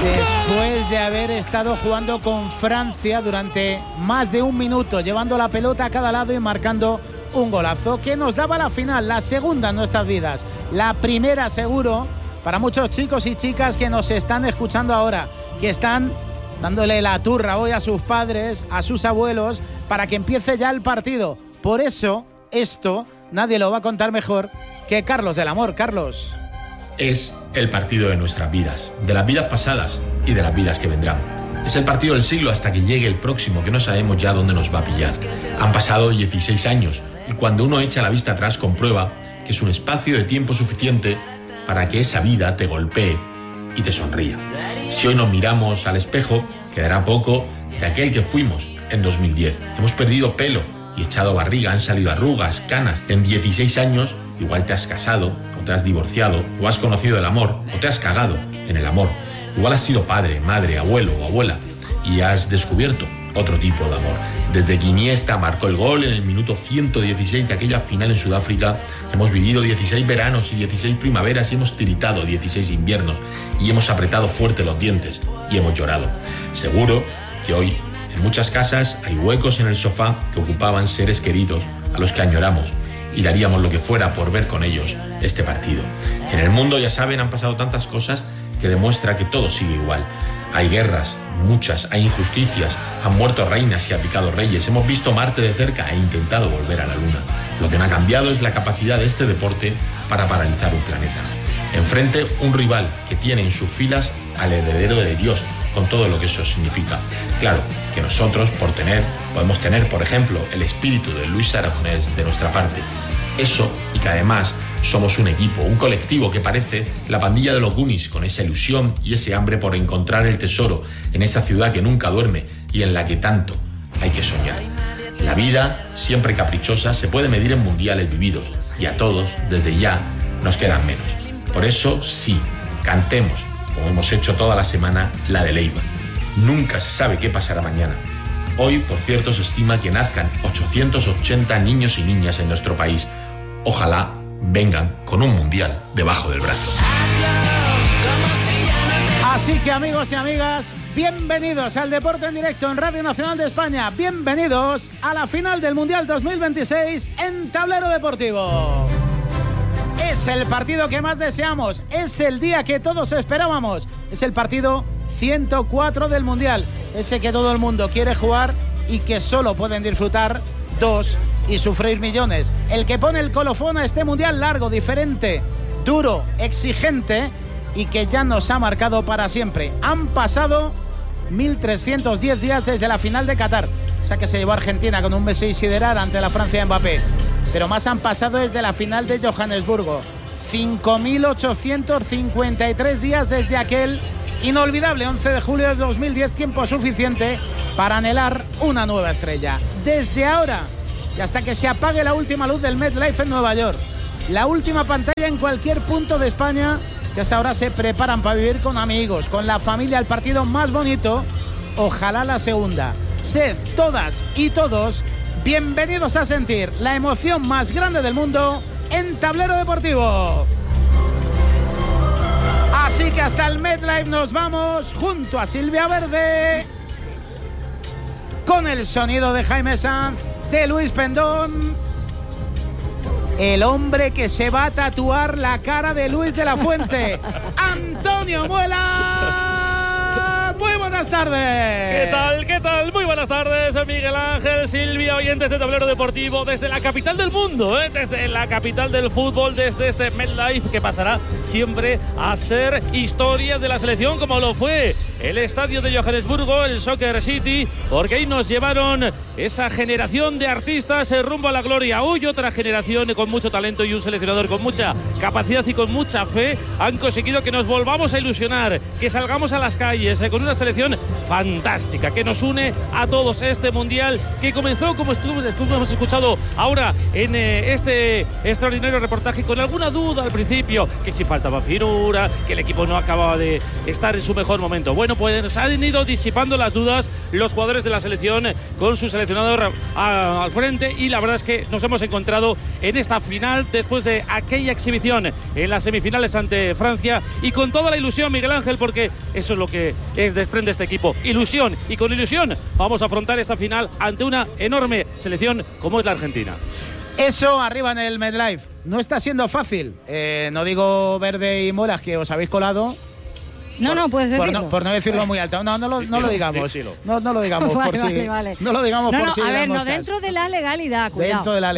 Después de haber estado jugando con Francia durante más de un minuto, llevando la pelota a cada lado y marcando un golazo que nos daba la final, la segunda en nuestras vidas. La primera, seguro, para muchos chicos y chicas que nos están escuchando ahora, que están dándole la turra hoy a sus padres, a sus abuelos, para que empiece ya el partido. Por eso, esto nadie lo va a contar mejor que Carlos del Amor. Carlos. Es el partido de nuestras vidas, de las vidas pasadas y de las vidas que vendrán. Es el partido del siglo hasta que llegue el próximo, que no sabemos ya dónde nos va a pillar. Han pasado 16 años y cuando uno echa la vista atrás comprueba que es un espacio de tiempo suficiente para que esa vida te golpee y te sonría. Si hoy nos miramos al espejo, quedará poco de aquel que fuimos en 2010. Hemos perdido pelo y echado barriga, han salido arrugas, canas. En 16 años igual te has casado, o te has divorciado, o has conocido el amor, o te has cagado en el amor. Igual has sido padre, madre, abuelo o abuela y has descubierto otro tipo de amor. Desde que Iniesta marcó el gol en el minuto 116 de aquella final en Sudáfrica, hemos vivido 16 veranos y 16 primaveras y hemos tiritado 16 inviernos y hemos apretado fuerte los dientes y hemos llorado. Seguro que hoy en muchas casas hay huecos en el sofá que ocupaban seres queridos a los que añoramos y daríamos lo que fuera por ver con ellos este partido. En el mundo, ya saben, han pasado tantas cosas que demuestra que todo sigue igual. Hay guerras, muchas, hay injusticias, han muerto reinas y abdicado reyes, hemos visto Marte de cerca e intentado volver a la Luna. Lo que no ha cambiado es la capacidad de este deporte para paralizar un planeta. Enfrente, un rival que tiene en sus filas al heredero de Dios, con todo lo que eso significa. Claro, que nosotros podemos tener, por ejemplo, el espíritu de Luis Aragonés de nuestra parte. Eso, y que además somos un equipo, un colectivo que parece la pandilla de los Goonies, con esa ilusión y ese hambre por encontrar el tesoro en esa ciudad que nunca duerme y en la que tanto hay que soñar. La vida, siempre caprichosa, se puede medir en mundiales vividos y a todos, desde ya, nos quedan menos. Por eso, sí, cantemos, como hemos hecho toda la semana, la de Leiva. Nunca se sabe qué pasará mañana. Hoy, por cierto, se estima que nazcan 880 niños y niñas en nuestro país. Ojalá vengan con un mundial debajo del brazo. Así que, amigos y amigas, bienvenidos al Deporte en Directo en Radio Nacional de España. Bienvenidos a la final del Mundial 2026 en Tablero Deportivo. Es el partido que más deseamos, es el día que todos esperábamos, es el partido 104 del Mundial, ese que todo el mundo quiere jugar y que solo pueden disfrutar dos y sufrir millones. El que pone el colofón a este Mundial largo, diferente, duro, exigente y que ya nos ha marcado para siempre. Han pasado 1.310 días desde la final de Qatar, esa que se llevó a Argentina con un Messi sideral ante la Francia de Mbappé. Pero más han pasado desde la final de Johannesburgo. 5.853 días desde aquel inolvidable 11 de julio de 2010, tiempo suficiente para anhelar una nueva estrella. Desde ahora y hasta que se apague la última luz del MetLife en Nueva York, la última pantalla en cualquier punto de España, que hasta ahora se preparan para vivir con amigos, con la familia, el partido más bonito, ojalá la segunda. Sed todas y todos bienvenidos a sentir la emoción más grande del mundo en Tablero Deportivo. Así que hasta el MetLife nos vamos junto a Silvia Verde, con el sonido de Jaime Sanz, de Luis Pendón, el hombre que se va a tatuar la cara de Luis de la Fuente, Antonio Muela. Muy buenas tardes. ¿Qué tal? ¿Qué tal? Muy buenas tardes, Miguel Ángel, Silvia, oyentes de Tablero Deportivo, desde la capital del mundo, desde la capital del fútbol, desde este MetLife que pasará siempre a ser historia de la selección, como lo fue el estadio de Johannesburgo, el Soccer City, porque ahí nos llevaron esa generación de artistas rumbo a la gloria. Hoy otra generación con mucho talento y un seleccionador con mucha capacidad y con mucha fe han conseguido que nos volvamos a ilusionar, que salgamos a las calles con una selección fantástica que nos une a todos. Este mundial que comenzó, como hemos escuchado ahora en este extraordinario reportaje, con alguna duda al principio, que si faltaba finura, que el equipo no acababa de estar en su mejor momento. Bueno, bueno, pues han ido disipando las dudas los jugadores de la selección con su seleccionador al frente, y la verdad es que nos hemos encontrado en esta final después de aquella exhibición en las semifinales ante Francia, y con toda la ilusión, Miguel Ángel, porque eso es lo que desprende este equipo, ilusión, y con ilusión vamos a afrontar esta final ante una enorme selección como es la Argentina. Eso arriba en el MetLife no está siendo fácil. No digo Verde y Molas, que os habéis colado. No, puedes decirlo. Por no decirlo muy alto. No lo digamos. No lo digamos por si. Vale. No lo digamos por si. A ver, no, dentro de la legalidad, cuidado. Dentro de la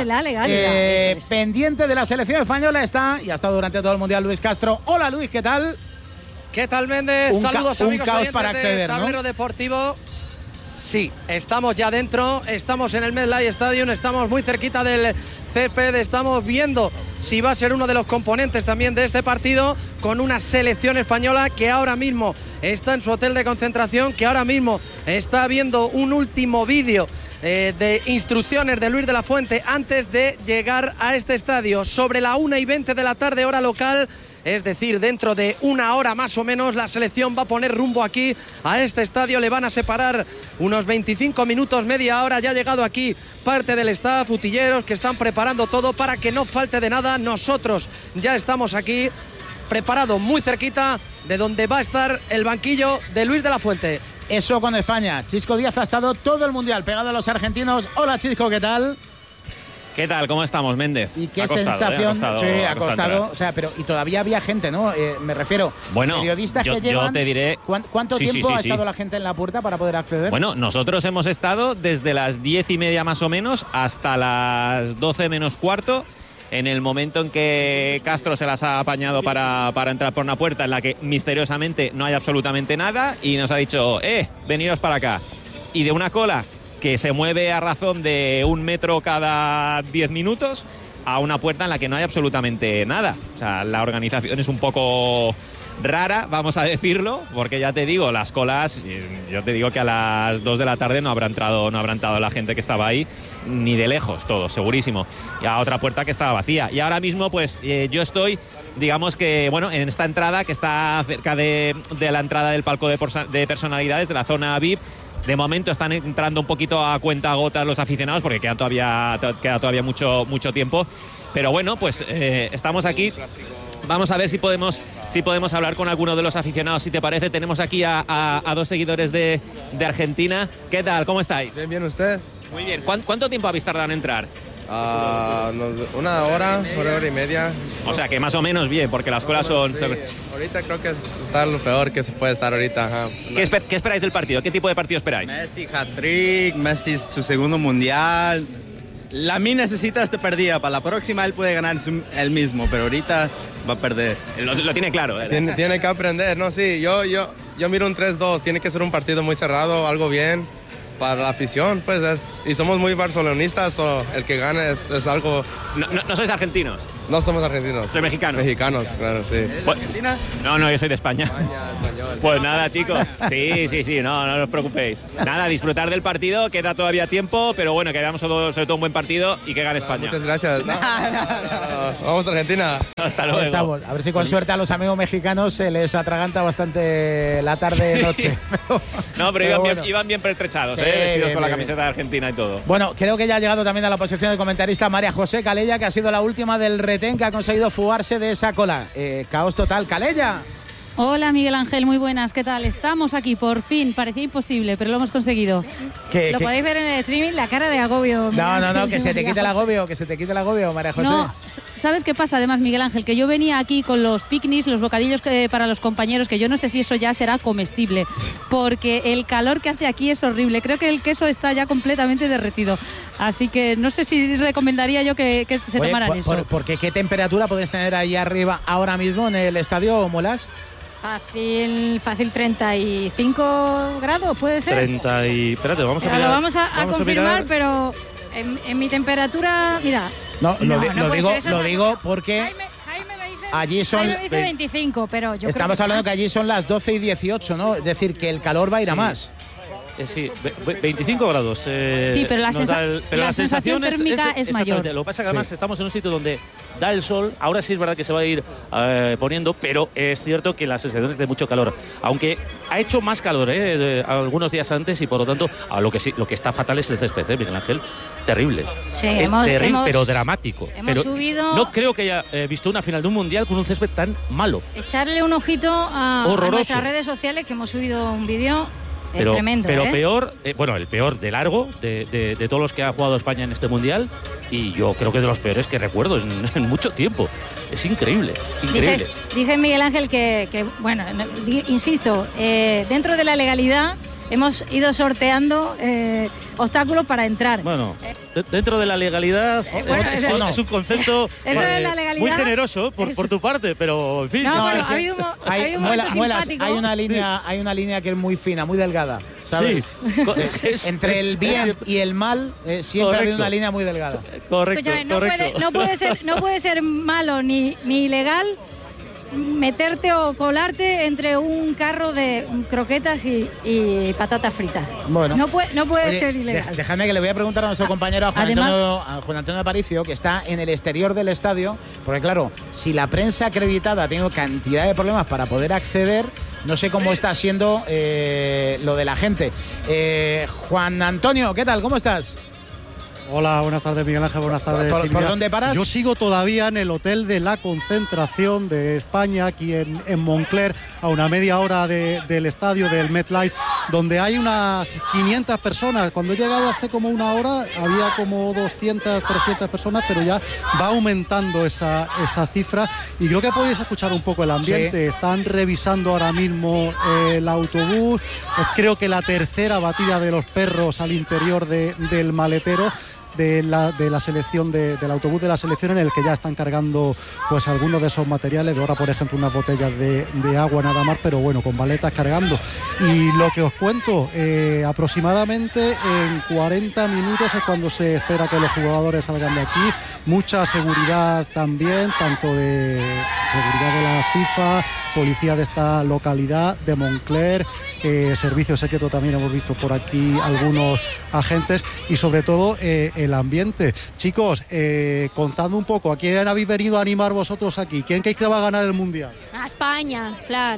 legalidad. Pendiente de la selección española está, y ha estado durante todo el Mundial, Luis Castro. Hola, Luis, ¿qué tal? ¿Qué tal, Méndez? Saludos, amigos. Un caos para acceder, ¿no? Tablero Deportivo. Sí, estamos ya dentro, estamos en el MetLife Stadium, estamos muy cerquita del césped, estamos viendo si va a ser uno de los componentes también de este partido, con una selección española que ahora mismo está en su hotel de concentración, que ahora mismo está viendo un último vídeo de instrucciones de Luis de la Fuente antes de llegar a este estadio. Sobre la 1:20 de la tarde, hora local, es decir, dentro de una hora más o menos, la selección va a poner rumbo aquí a este estadio. Le van a separar unos 25 minutos, media hora. Ya ha llegado aquí parte del staff, utilleros, que están preparando todo para que no falte de nada. Nosotros ya estamos aquí, preparados muy cerquita de donde va a estar el banquillo de Luis de la Fuente. Eso con España. Chisco Díaz ha estado todo el Mundial pegado a los argentinos. Hola, Chisco, ¿qué tal? ¿Qué tal? ¿Cómo estamos, Méndez? ¿Y qué sensación? Sí, ha costado. O sea, pero y todavía había gente, ¿no? Me refiero, bueno, periodistas que llevan. Yo te diré. ¿Cuánto tiempo ha estado la gente en la puerta para poder acceder? Bueno, nosotros hemos estado desde las 10:30 más o menos hasta las 12 menos cuarto. En el momento en que Castro se las ha apañado para entrar por una puerta en la que misteriosamente no hay absolutamente nada, y nos ha dicho, veniros para acá. Y de una cola que se mueve a razón de 1 metro cada 10 minutos a una puerta en la que no hay absolutamente nada. O sea, la organización es un poco rara, vamos a decirlo, porque ya te digo, las colas, yo te digo que a las 2 de la tarde no habrá entrado la gente que estaba ahí, ni de lejos, todo, segurísimo. Y a otra puerta que estaba vacía. Y ahora mismo, pues, yo estoy, digamos que, bueno, en esta entrada que está cerca de la entrada del palco de personalidades, de la zona VIP. De momento están entrando un poquito a cuentagotas los aficionados, porque queda todavía mucho tiempo. Pero bueno, pues estamos aquí. Vamos a ver si podemos hablar con alguno de los aficionados, si te parece. Tenemos aquí a 2 seguidores de Argentina. ¿Qué tal? ¿Cómo estáis? Bien, ¿usted? Muy bien. ¿Cuánto tiempo habéis tardado en entrar? 1 hora, 1 hora y media. O sea que más o menos bien, porque las colas son... Sí. Ahorita creo que está lo peor que se puede estar ahorita. Ajá. ¿Qué esperáis del partido? ¿Qué tipo de partido esperáis? Messi hat-trick, Messi su segundo mundial. Lamine necesita este partido. Para la próxima él puede ganar el mismo, pero ahorita va a perder. Lo tiene claro. Tiene que aprender, ¿no? Sí, yo miro un 3-2. Tiene que ser un partido muy cerrado, algo bien. Para la afición, pues y somos muy barcelonistas, el que gana es algo... ¿No sois argentinos? No somos argentinos. ¿Sois mexicanos? Mexicanos, claro, sí. ¿Eres de Argentina? No, yo soy de España. Español. Pues nada, chicos. Sí, no os preocupéis. Nada, disfrutar del partido, queda todavía tiempo, pero bueno, que hagamos sobre todo un buen partido y que gane España. Muchas gracias. Vamos a Argentina. Hasta luego. Estamos. A ver si con suerte a los amigos mexicanos se les atraganta bastante la tarde-noche. pero iban bien pertrechados, vestidos con la camiseta de Argentina y todo. Bueno, creo que ya ha llegado también a la posición del comentarista María José Calella, que ha sido la última del retén que ha conseguido fugarse de esa cola. Caos total. Calella. Hola, Miguel Ángel, muy buenas, ¿qué tal? Estamos aquí, por fin, parecía imposible, pero lo hemos conseguido. Lo podéis ver en el streaming, la cara de agobio. No, que se te quite el agobio, María José. No, ¿sabes qué pasa además, Miguel Ángel? Que yo venía aquí con los picnics, los bocadillos para los compañeros, que yo no sé si eso ya será comestible, porque el calor que hace aquí es horrible. Creo que el queso está ya completamente derretido, así que no sé si recomendaría yo que se tomaran eso. Porque ¿qué temperatura puedes tener ahí arriba ahora mismo en el estadio, Molas? Fácil 35 grados, ¿puede ser? Espérate, vamos a mirar. Lo vamos a confirmar, mirar. Pero en mi temperatura, mira. Lo digo porque Jaime me dice, allí son... Jaime me dice 25, pero yo estamos creo que hablando que allí son las 12:18, ¿no? Es decir, que el calor va a ir a más. Sí, 25 grados. Sí, pero la sensación térmica es mayor. Lo que pasa es que además estamos en un sitio donde da el sol. Ahora sí es verdad que se va a ir poniendo, pero es cierto que la sensación es de mucho calor. Aunque ha hecho más calor algunos días antes y por lo tanto lo que está fatal es el césped, Miguel Ángel. Terrible. Sí, terrible, pero dramático. Hemos subido. No creo que haya visto una final de un mundial con un césped tan malo. Echarle un ojito a nuestras redes sociales, que hemos subido un vídeo. Es tremendo. Pero peor, el peor de largo de todos los que ha jugado España en este mundial, y yo creo que de los peores que recuerdo en mucho tiempo. Es increíble. Dice Miguel Ángel que bueno, insisto, dentro de la legalidad hemos ido sorteando obstáculos para entrar. Bueno, dentro de la legalidad es un concepto muy generoso por tu parte, pero en fin. Hay una línea que es muy fina, muy delgada, ¿sabes? Sí. Entre el bien y el mal siempre ha habido una línea muy delgada. Correcto. Escúchame, no puede ser malo ni ilegal meterte o colarte entre un carro de croquetas y patatas fritas. Bueno, no puede ser ilegal. Déjame que le voy a preguntar a nuestro compañero a Juan Antonio Aparicio, que está en el exterior del estadio, porque claro, si la prensa acreditada ha tenido cantidad de problemas para poder acceder, no sé cómo está siendo lo de la gente. Juan Antonio, ¿qué tal? ¿Cómo estás? Hola, buenas tardes Miguel Ángel, buenas tardes Silvia. ¿Por dónde paras? Yo sigo todavía en el hotel de la concentración de España, aquí en Moncler, a una media hora del estadio del MetLife, donde hay unas 500 personas. Cuando he llegado hace como una hora había como 200, 300 personas, pero ya va aumentando esa cifra, y creo que podéis escuchar un poco el ambiente. Sí. Están revisando ahora mismo el autobús, creo que la tercera batida de los perros al interior del maletero de la selección, del autobús de la selección, en el que ya están cargando pues algunos de esos materiales. Ahora, por ejemplo, unas botellas de agua nada más, pero bueno, con maletas cargando. Y lo que os cuento, aproximadamente en 40 minutos es cuando se espera que los jugadores salgan de aquí. Mucha seguridad también, tanto de seguridad de la FIFA, policía de esta localidad, de Moncler, servicio secreto también hemos visto por aquí algunos agentes, y sobre todo el ambiente. Chicos, contadme un poco, ¿a quién habéis venido a animar vosotros aquí? ¿Quién creéis que va a ganar el Mundial? A España, claro.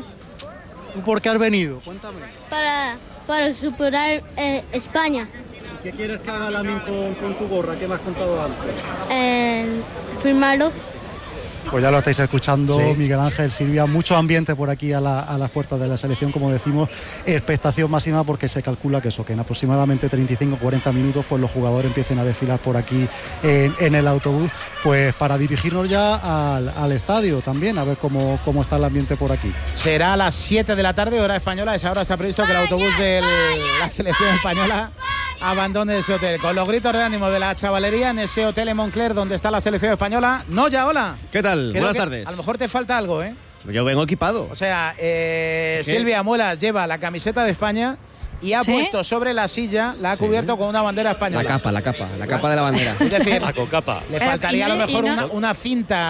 ¿Tú por qué has venido? Cuéntame. Para superar España. ¿Qué quieres que haga Lamine con tu gorra? ¿Qué me has contado antes? Firmarlo. Pues ya lo estáis escuchando, sí. Miguel Ángel, Silvia, mucho ambiente por aquí a las puertas de la selección, como decimos, expectación máxima, porque se calcula que en aproximadamente 35-40 minutos pues los jugadores empiecen a desfilar por aquí en el autobús, pues para dirigirnos ya al estadio también, a ver cómo está el ambiente por aquí. Será a las 7 de la tarde, hora española. Esa hora está previsto que el autobús de la selección española abandone ese hotel, con los gritos de ánimo de la chavalería en ese hotel en Moncler donde está la selección española. Noya, hola. ¿Qué tal? Creo Buenas tardes. A lo mejor te falta algo, ¿eh? Yo vengo equipado. O sea, Silvia Muelas lleva la camiseta de España y ha puesto sobre la silla, la ha cubierto con una bandera española. La capa de la bandera. Es decir, con capa. Le faltaría a lo mejor una cinta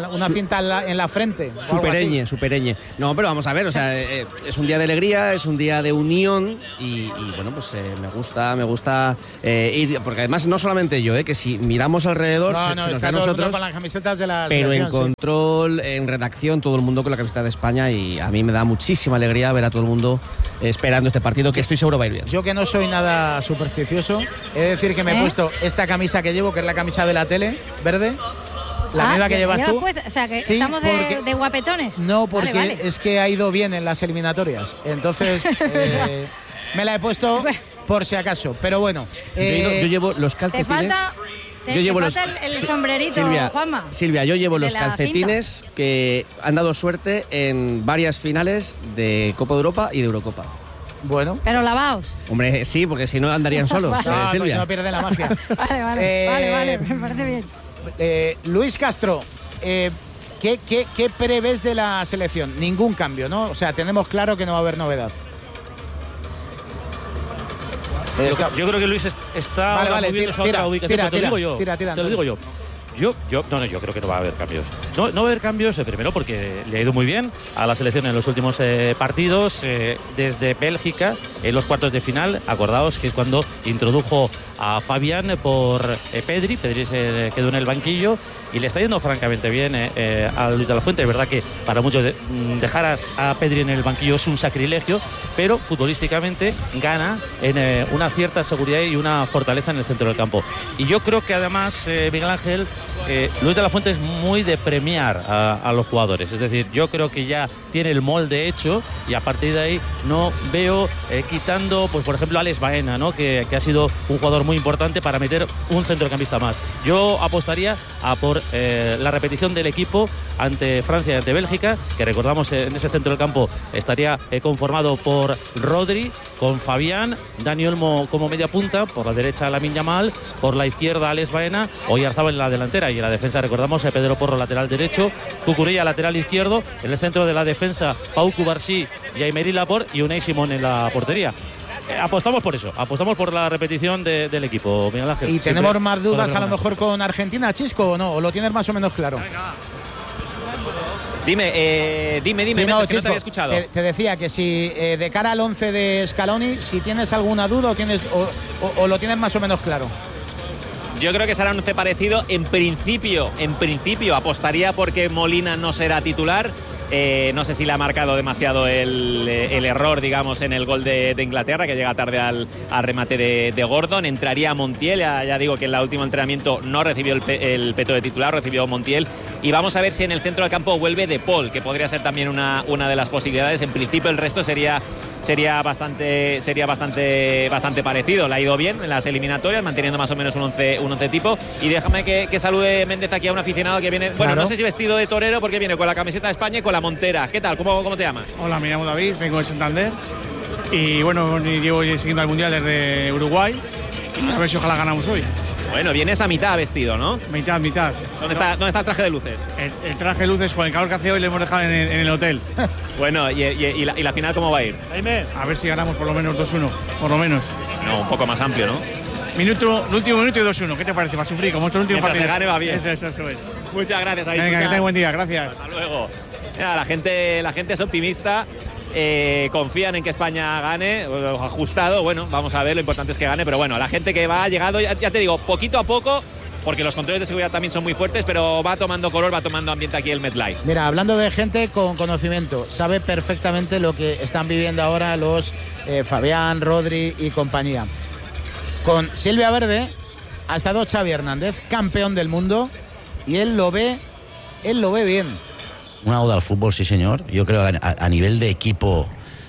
en la frente. Supereñe. No, pero vamos a ver, o sea, es un día de alegría, es un día de unión y bueno, pues me gusta ir, porque además no solamente yo, que si miramos alrededor se nos ve a nosotros con las camisetas de la pero selección, en control, en redacción, todo el mundo con la camiseta de España, y a mí me da muchísima alegría ver a todo el mundo esperando este partido, que estoy seguro va a ir bien. Yo, que no soy nada supersticioso, he de decir que me he puesto esta camisa que llevo, que es la camisa de la tele, verde. La misma que llevas tú. Pues, o sea, que estamos de guapetones. No, porque es que ha ido bien en las eliminatorias. Entonces, me la he puesto por si acaso. Pero bueno. Yo llevo los calcetines. Te falta el sombrerito, Juanma. Silvia, yo llevo los calcetines que han dado suerte en varias finales de Copa de Europa y de Eurocopa. Bueno. Pero lavaos. Hombre, sí, porque si no andarían solos. No, Silvia. pues no pierde la magia. Vale, me parece bien. Luis Castro, ¿qué prevés de la selección? Ningún cambio, ¿no? O sea, tenemos claro que no va a haber novedad. Yo creo que Luis está moviendo su otra ubicación. Te lo digo yo. Te lo digo yo. Yo creo que no va a haber cambios. No va a haber cambios, primero porque le ha ido muy bien a la selección en los últimos partidos. Desde Bélgica en los cuartos de final. Acordaos que es cuando introdujo a Fabián por Pedri. Pedri se quedó en el banquillo y le está yendo francamente bien a Luis de la Fuente. Es verdad que para muchos dejar a Pedri en el banquillo es un sacrilegio, pero futbolísticamente gana en una cierta seguridad y una fortaleza en el centro del campo. Y yo creo que además, Miguel Ángel, Luis de la Fuente es muy de premiar a los jugadores. Es decir, yo creo que ya tiene el molde hecho y a partir de ahí no veo quitando, pues por ejemplo, a Alex Baena, ¿no? que ha sido un jugador muy importante para meter un centrocampista más. Yo apostaría por la repetición del equipo ante Francia y ante Bélgica, que recordamos en ese centro del campo estaría conformado por Rodri, con Fabián, Dani Olmo como media punta, por la derecha Lamine Yamal, por la izquierda Alex Baena, Oyarzabal en la delantera y en la defensa recordamos Pedro Porro lateral derecho, Cucurella lateral izquierdo, en el centro de la defensa Pau Cubarsí y Aymeri Laporte y Unai Simón en la portería. Apostamos por eso, apostamos por la repetición del equipo, Miguel Ángel. ¿Y tenemos más dudas a lo mejor con Argentina, Chisco, o no? ¿O lo tienes más o menos claro? Dime, sí, no, Chisco, que no te había escuchado. Te decía que si de cara al 11 de Scaloni, si tienes alguna duda o lo tienes más o menos claro. Yo creo que será un 11 parecido. En principio apostaría porque Molina no será titular. No sé si le ha marcado demasiado el error, digamos, en el gol de Inglaterra, que llega tarde al remate de Gordon. Entraría Montiel, ya digo que en el último entrenamiento no recibió el peto de titular, recibió Montiel. Y vamos a ver si en el centro del campo vuelve De Paul, que podría ser también una de las posibilidades. En principio el resto sería bastante parecido. Le ha ido bien en las eliminatorias, manteniendo más o menos un 11 tipo. Y déjame que salude Méndez aquí a un aficionado que viene, bueno, no sé si vestido de torero, porque viene con la camiseta de España y con la montera. ¿Qué tal? ¿Cómo te llamas? Hola, me llamo David, vengo de Santander y bueno, llevo siguiendo al Mundial desde Uruguay y a ver si ojalá ganamos hoy. Bueno, vienes a mitad vestido, ¿no? Mitad. ¿Dónde está el traje de luces? El traje de luces, con el calor que hace hoy, le hemos dejado en el hotel. Bueno, ¿y la final cómo va a ir? A ver si ganamos por lo menos 2-1, por lo menos. No, un poco más amplio, ¿no? El último minuto y 2-1. ¿Qué te parece? Va a sufrir, como este último partido. Mientras se gane va bien. Eso es. Muchas gracias. Venga, que tenga buen día, gracias. Hasta luego. Mira, la gente es optimista. Confían en que España gane, ajustado, bueno, vamos a ver, lo importante es que gane, pero bueno, la gente que va llegando, ya te digo, poquito a poco, porque los controles de seguridad también son muy fuertes, pero va tomando color, va tomando ambiente aquí el MetLife. Mira, hablando de gente con conocimiento, sabe perfectamente lo que están viviendo ahora los Fabián, Rodri y compañía. Con Silvia Verde ha estado Xavi Hernández, campeón del mundo, y él lo ve bien. Una oda al fútbol, sí señor. Yo creo que a nivel de equipo,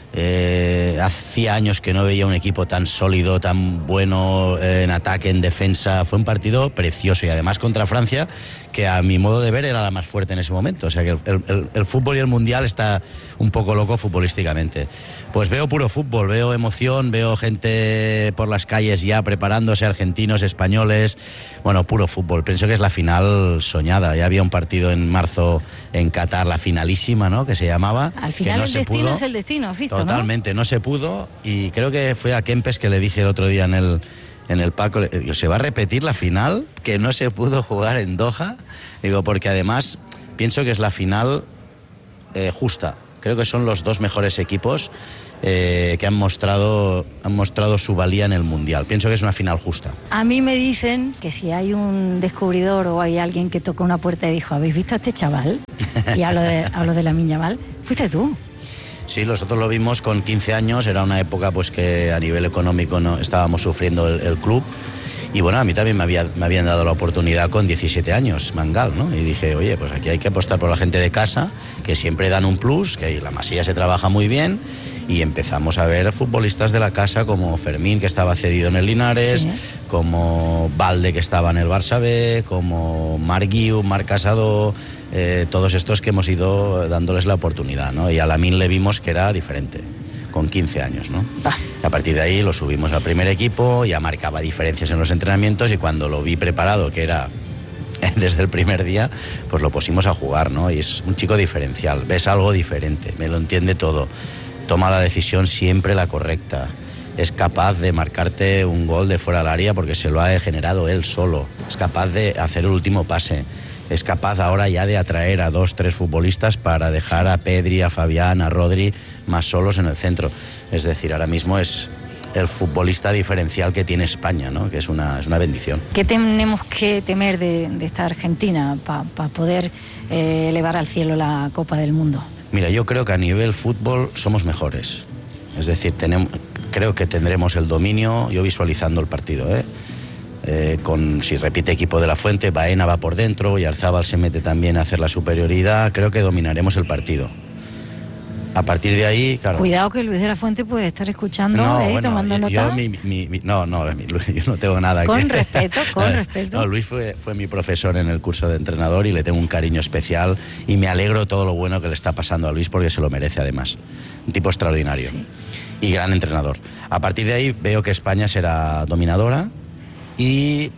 hacía años que no veía un equipo tan sólido, tan bueno en ataque, en defensa. Fue un partido precioso y además contra Francia, que a mi modo de ver era la más fuerte en ese momento. O sea que el fútbol y el mundial está un poco loco futbolísticamente. Pues veo puro fútbol, veo emoción, veo gente por las calles ya preparándose, argentinos, españoles. Bueno, puro fútbol. Pienso que es la final soñada. Ya había un partido en marzo en Qatar, la finalísima, ¿no?, que se llamaba. Al final el destino es el destino, ¿has visto? Totalmente, no se pudo. Y creo que fue a Kempes que le dije el otro día en el palco, digo, ¿se va a repetir la final que no se pudo jugar en Doha? Digo, porque además pienso que es la final justa. Creo que son los dos mejores equipos que han mostrado su valía en el Mundial. Pienso que es una final justa. A mí me dicen que si hay un descubridor o hay alguien que tocó una puerta y dijo, ¿habéis visto a este chaval? Y hablo de Lamine Yamal, fuiste tú. Sí, nosotros lo vimos con 15 años, era una época pues que a nivel económico no estábamos sufriendo el club. Y bueno, a mí también me habían dado la oportunidad con 17 años, Mangal, ¿no? Y dije, oye, pues aquí hay que apostar por la gente de casa, que siempre dan un plus, que la Masía se trabaja muy bien. Y empezamos a ver futbolistas de la casa como Fermín, que estaba cedido en el Linares, sí, como Valde, que estaba en el Barça B, como Marc Guiu, Marc Casado, todos estos que hemos ido dándoles la oportunidad, ¿no? Y a Lamine le vimos que era diferente, con 15 años, ¿no? A partir de ahí lo subimos al primer equipo, ya marcaba diferencias en los entrenamientos y cuando lo vi preparado, que era desde el primer día, pues lo pusimos a jugar, ¿no? Y es un chico diferencial, ves algo diferente, me lo entiende todo. Toma la decisión siempre la correcta. Es capaz de marcarte un gol de fuera del área porque se lo ha generado él solo. Es capaz de hacer el último pase. es capaz ahora ya de atraer a 2-3 futbolistas para dejar a Pedri, a Fabián, a Rodri más solos en el centro. Es decir, ahora mismo es el futbolista diferencial que tiene España, ¿no? Que es una bendición. ¿Qué tenemos que temer de esta Argentina para poder elevar al cielo la Copa del Mundo? Mira, yo creo que a nivel fútbol somos mejores. Es decir, creo que tendremos el dominio, yo visualizando el partido, si repite equipo de la Fuente, Baena va por dentro y Arzábal se mete también a hacer la superioridad, creo que dominaremos el partido. A partir de ahí, claro... Cuidado que Luis de la Fuente puede estar escuchando, tomando nota. Yo no tengo nada que... Con respeto. No, Luis fue mi profesor en el curso de entrenador y le tengo un cariño especial y me alegro de todo lo bueno que le está pasando a Luis porque se lo merece además. Un tipo extraordinario y gran entrenador. A partir de ahí veo que España será dominadora y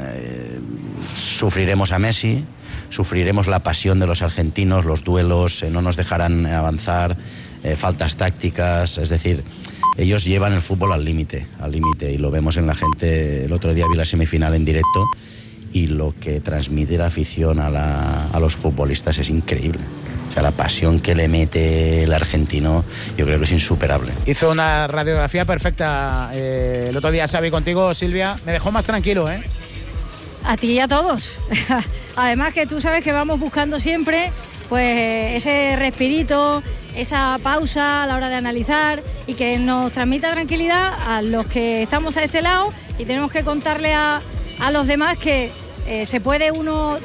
sufriremos a Messi, sufriremos la pasión de los argentinos, los duelos, no nos dejarán avanzar, faltas tácticas, es decir, ellos llevan el fútbol al límite, y lo vemos en la gente. El otro día vi la semifinal en directo y lo que transmite la afición a los futbolistas es increíble. O sea, la pasión que le mete el argentino yo creo que es insuperable. Hizo una radiografía perfecta el otro día Xavi contigo, Silvia, me dejó más tranquilo, A ti y a todos. Además que tú sabes que vamos buscando siempre pues ese respirito, esa pausa a la hora de analizar y que nos transmita tranquilidad a los que estamos a este lado y tenemos que contarle a los demás que se puede uno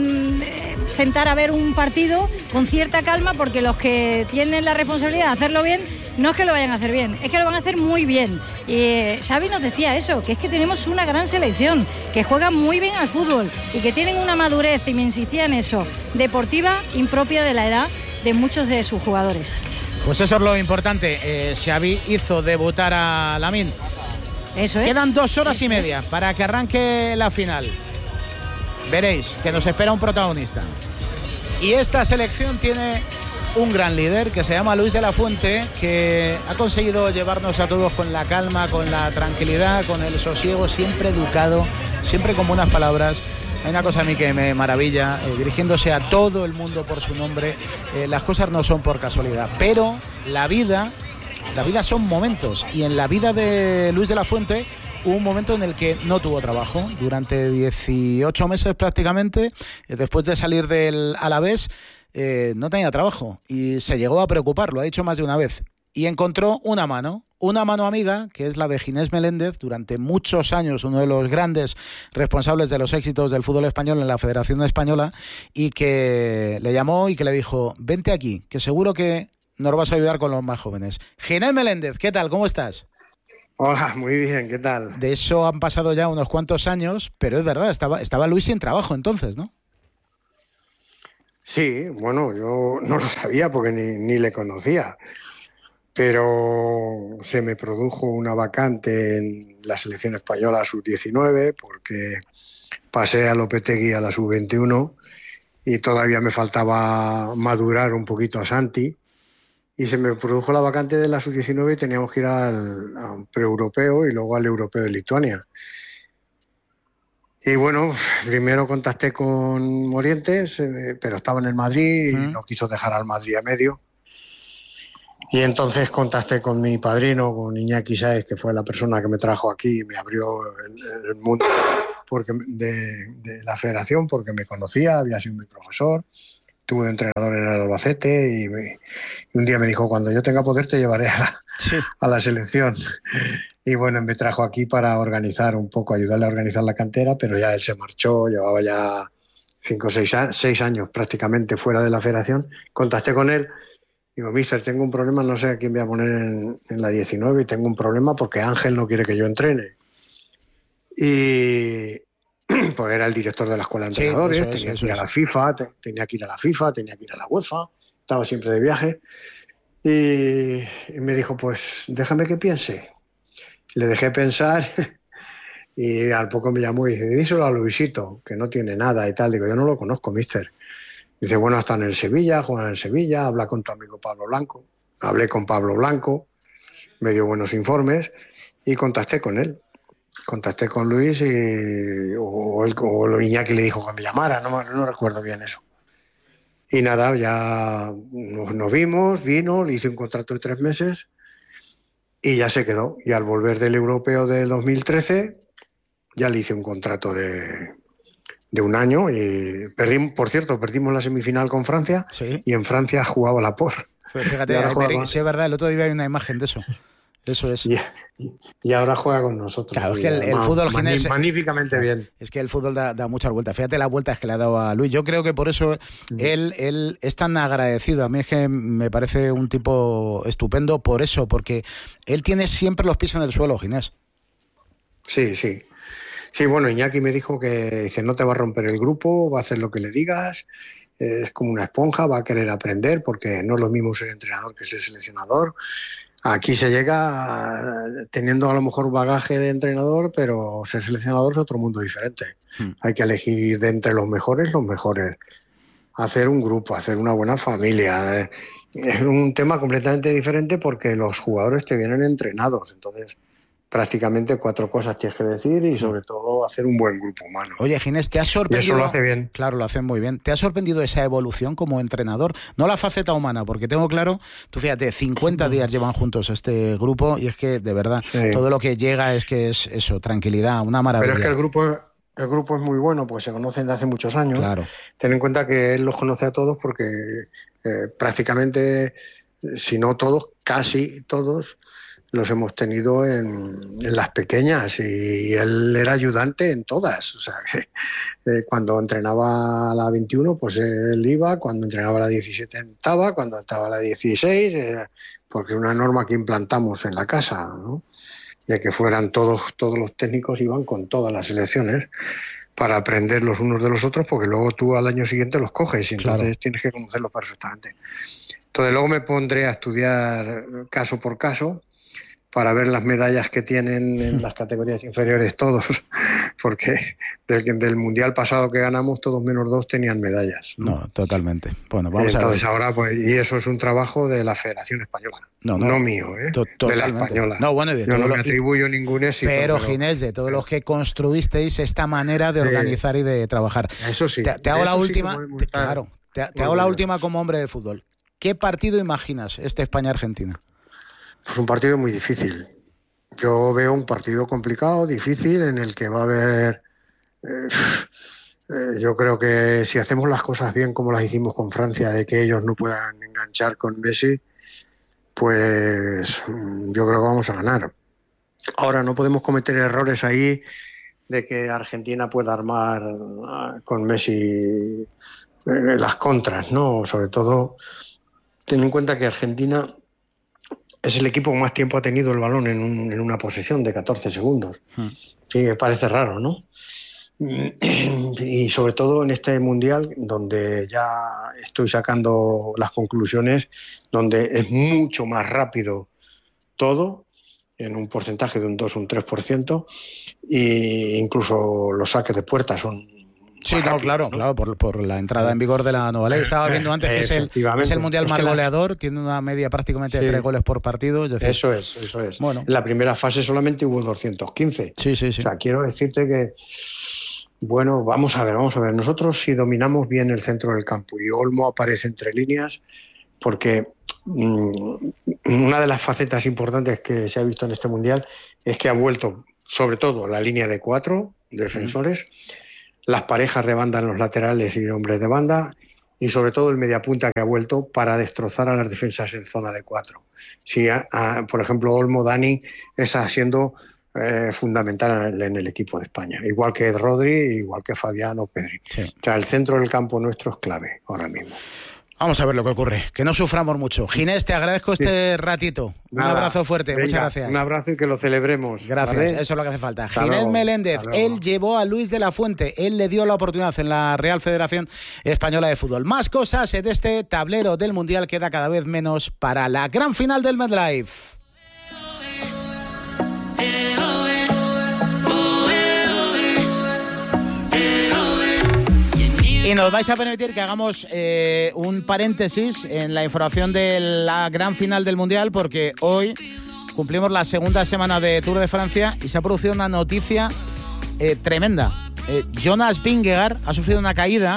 sentar a ver un partido con cierta calma, porque los que tienen la responsabilidad de hacerlo bien no es que lo vayan a hacer bien, es que lo van a hacer muy bien. Y Xavi nos decía eso, que es que tenemos una gran selección, que juega muy bien al fútbol y que tienen una madurez, y me insistía en eso, deportiva impropia de la edad de muchos de sus jugadores. Pues eso es lo importante. Xavi hizo debutar a Lamine. Eso es. Quedan 2 horas y media para que arranque la final. Veréis que nos espera un protagonista. Y esta selección tiene un gran líder que se llama Luis de la Fuente, que ha conseguido llevarnos a todos con la calma, con la tranquilidad, con el sosiego, siempre educado, siempre con buenas palabras. Hay una cosa a mí que me maravilla, dirigiéndose a todo el mundo por su nombre. Las cosas no son por casualidad, pero la vida son momentos, y en la vida de Luis de la Fuente hubo un momento en el que no tuvo trabajo durante 18 meses prácticamente. Después de salir del Alavés no tenía trabajo y se llegó a preocupar, lo ha dicho más de una vez, y encontró una mano amiga, que es la de Ginés Meléndez, durante muchos años uno de los grandes responsables de los éxitos del fútbol español en la Federación Española, y que le llamó y que le dijo: vente aquí, que seguro que nos vas a ayudar con los más jóvenes. Ginés Meléndez, ¿qué tal? ¿Cómo estás? Hola, muy bien, ¿qué tal? De eso han pasado ya unos cuantos años, pero es verdad, estaba Luis sin trabajo entonces, ¿no? Sí, bueno, yo no lo sabía porque ni le conocía, pero se me produjo una vacante en la selección española sub-19 porque pasé a Lopetegui a la sub-21 y todavía me faltaba madurar un poquito a Santi. Y se me produjo la vacante de la sub-19 y teníamos que ir a un pre-europeo y luego al europeo de Lituania. Y bueno, primero contacté con Morientes, pero estaba en el Madrid y no quiso dejar al Madrid a medio. Y entonces contacté con mi padrino, con Iñaki Sáez, que fue la persona que me trajo aquí y me abrió el mundo de la federación, porque me conocía, había sido mi profesor. Estuve de entrenador en el Albacete y un día me dijo: cuando yo tenga poder te llevaré a la selección. Y bueno, me trajo aquí para organizar un poco, ayudarle a organizar la cantera, pero ya él se marchó, llevaba ya 5 o 6 años prácticamente fuera de la federación. Contacté con él, digo: mister, tengo un problema, no sé a quién voy a poner en la 19 y tengo un problema porque Ángel no quiere que yo entrene. Y pues era el director de la escuela de entrenadores, tenía que ir a la FIFA, tenía que ir a la FIFA, tenía que ir a la UEFA, estaba siempre de viaje. Y me dijo: pues déjame que piense. Le dejé pensar y al poco me llamó y dice: díselo a Luisito, que no tiene nada y tal. Digo: yo no lo conozco, mister. Dice: bueno, está en el Sevilla, juega en el Sevilla, habla con tu amigo Pablo Blanco. Hablé con Pablo Blanco, me dio buenos informes y contacté con él. Contacté con Luis o Iñaki le dijo que me llamara, no recuerdo bien eso. Y nada, ya nos vimos, vino, le hice un contrato de 3 meses y ya se quedó. Y al volver del europeo del 2013, ya le hice un contrato de 1 año. Y perdimos la semifinal con Francia, y en Francia jugaba la por. Pues fíjate, sí es verdad, el otro día hay una imagen de eso. Eso es. Y ahora juega con nosotros. Claro, es que el fútbol ginés magníficamente bien. Es que el fútbol da muchas vueltas. Fíjate las vueltas que le ha dado a Luis. Yo creo que por eso él es tan agradecido. A mí es que me parece un tipo estupendo por eso, porque él tiene siempre los pies en el suelo, Ginés. Sí. Sí, bueno, Iñaki me dijo que dice, no te va a romper el grupo, va a hacer lo que le digas, es como una esponja, va a querer aprender, porque no es lo mismo ser entrenador que ser seleccionador. Aquí se llega teniendo a lo mejor bagaje de entrenador, pero ser seleccionador es otro mundo diferente. Hay que elegir de entre los mejores, hacer un grupo, hacer una buena familia. Es un tema completamente diferente porque los jugadores te vienen entrenados, entonces prácticamente 4 cosas tienes que decir y sobre todo hacer un buen grupo humano. Oye, Ginés, ¿te ha sorprendido? Y eso lo hace bien. Claro, lo hace muy bien. ¿Te ha sorprendido esa evolución como entrenador? No la faceta humana, porque tengo claro, tú fíjate, 50 días llevan juntos este grupo y es que, de verdad, todo lo que llega es que es eso, tranquilidad, una maravilla. Pero es que el grupo es muy bueno, pues se conocen de hace muchos años. Claro. Ten en cuenta que él los conoce a todos porque prácticamente, si no todos, casi todos, los hemos tenido en las pequeñas y él era ayudante en todas. O sea, que cuando entrenaba a la 21, pues él iba, cuando entrenaba a la 17 estaba, cuando estaba a la 16, porque es una norma que implantamos en la casa, ¿no? De que fueran todos los técnicos iban con todas las selecciones para aprender los unos de los otros, porque luego tú al año siguiente los coges y entonces tienes que conocerlos perfectamente. Entonces luego me pondré a estudiar caso por caso, para ver las medallas que tienen en las categorías inferiores todos, porque del mundial pasado que ganamos, todos menos 2 tenían medallas. No, totalmente. Bueno, vamos entonces a ver. Ahora, pues, y eso es un trabajo de la Federación Española, no mío, de la española. No, bueno, yo no me atribuyo ningún éxito. Pero Ginés, de todos los que construisteis esta manera de organizar y de trabajar. Eso sí. Te hago la última, te hago la última como hombre de fútbol. ¿Qué partido imaginas España-Argentina? Pues un partido muy difícil. Yo veo un partido complicado, difícil, en el que va a haber... yo creo que si hacemos las cosas bien como las hicimos con Francia, de que ellos no puedan enganchar con Messi, pues yo creo que vamos a ganar. Ahora, no podemos cometer errores ahí de que Argentina pueda armar con Messi las contras, ¿no? Sobre todo, ten en cuenta que Argentina es el equipo que más tiempo ha tenido el balón en una posesión de 14 segundos. Sí, parece raro, ¿no? Y sobre todo en este Mundial, donde ya estoy sacando las conclusiones, donde es mucho más rápido todo, en un porcentaje de un 2 o un 3%, e incluso los saques de puerta son... Sí, no, claro, por la entrada en vigor de la nueva ley. Estaba viendo antes que es el mundial más goleador, tiene una media prácticamente de 3 goles por partido. Es decir, eso es. Bueno. En la primera fase solamente hubo 215. Sí. O sea, quiero decirte que, bueno, vamos a ver. Nosotros si dominamos bien el centro del campo y Olmo aparece entre líneas, porque una de las facetas importantes que se ha visto en este mundial es que ha vuelto, sobre todo, la línea de 4 defensores, las parejas de banda en los laterales y hombres de banda, y sobre todo el mediapunta que ha vuelto para destrozar a las defensas en zona de 4. Sí, por ejemplo, Olmo, Dani está siendo fundamental en el equipo de España, igual que Rodri, igual que Fabián o Pedri. Sí. O sea, el centro del campo nuestro es clave ahora mismo. Vamos a ver lo que ocurre, que no suframos mucho. Ginés, te agradezco este ratito. Un abrazo fuerte, muchas gracias. Un abrazo y que lo celebremos. Gracias, ¿vale? eso es lo que hace falta. Ginés Meléndez, él llevó a Luis de la Fuente, él le dio la oportunidad en la Real Federación Española de Fútbol. Más cosas de este tablero del Mundial, queda cada vez menos para la gran final del MetLife. Y nos vais a permitir que hagamos un paréntesis en la información de la gran final del Mundial, porque hoy cumplimos la segunda semana de Tour de Francia y se ha producido una noticia tremenda. Jonas Vingegaard ha sufrido una caída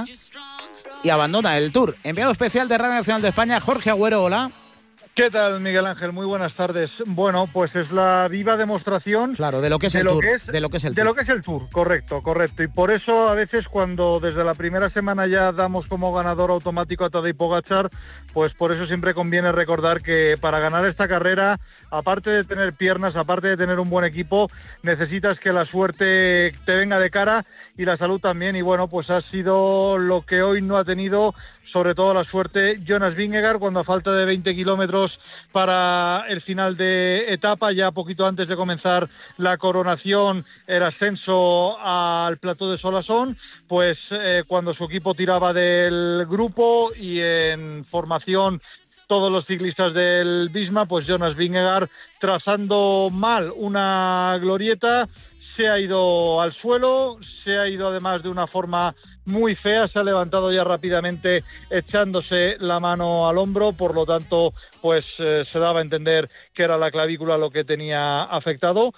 y abandona el Tour. Enviado especial de Radio Nacional de España, Jorge Agüero, hola. ¿Qué tal, Miguel Ángel? Muy buenas tardes. Bueno, pues es la viva demostración... Claro, de lo que es el Tour. De lo que es el Tour, correcto. Y por eso a veces cuando desde la primera semana ya damos como ganador automático a Tadej Pogačar, pues por eso siempre conviene recordar que para ganar esta carrera, aparte de tener piernas, aparte de tener un buen equipo, necesitas que la suerte te venga de cara y la salud también. Y bueno, pues ha sido lo que hoy no ha tenido... sobre todo la suerte Jonas Vingegaard, cuando a falta de 20 kilómetros para el final de etapa, ya poquito antes de comenzar la coronación, el ascenso al plató de Solasson, pues cuando su equipo tiraba del grupo y en formación todos los ciclistas del Visma, pues Jonas Vingegaard, trazando mal una glorieta, se ha ido al suelo, se ha ido además de una forma muy fea, se ha levantado ya rápidamente echándose la mano al hombro, por lo tanto pues se daba a entender que era la clavícula lo que tenía afectado